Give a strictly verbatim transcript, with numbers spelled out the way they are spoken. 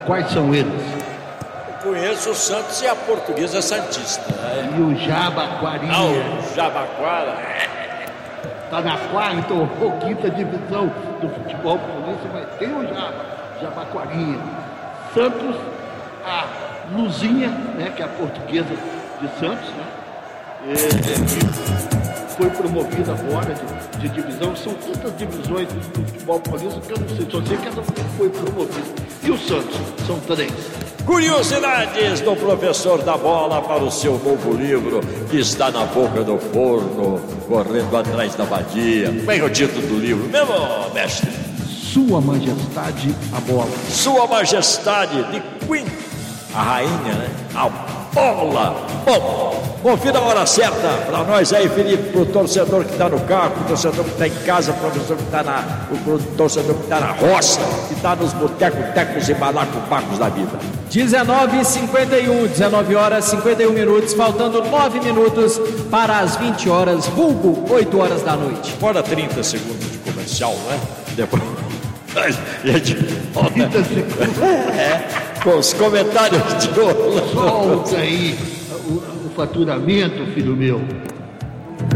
Quais são eles? Eu conheço o Santos e a Portuguesa Santista. Né? E o Jabaquarinha? Ah, o Jabaquara. Está na quarta ou quinta divisão do futebol paulista, mas tem o Jaba, Jabaquarinha. Santos, a Luzinha, né, que é a Portuguesa de Santos, né? É, é, foi promovida agora de, de divisão. São tantas divisões do futebol paulista que eu não sei, só sei que ela foi promovida. E o Santos? São três. Curiosidades do professor da bola para o seu novo livro, que está na boca do forno, correndo atrás da vadia. Como é que é o título do livro mesmo, mestre? Sua Majestade a Bola. Sua Majestade de Queen, a rainha, né? A bola. Bom, confira a hora certa para nós aí, Felipe, pro torcedor que está no carro, pro torcedor que está em casa, pro torcedor que está na, pro torcedor que está na roça, que está nos botecos, tecos e balacos da vida. dezenove e cinquenta e um, dezenove horas e cinquenta e um minutos, faltando nove minutos para as vinte horas, vulgo oito horas da noite. Fora trinta segundos de comercial, né? Depois a gente volta. trinta segundos. É, com os comentários de hoje. Solta aí o, o faturamento, filho meu.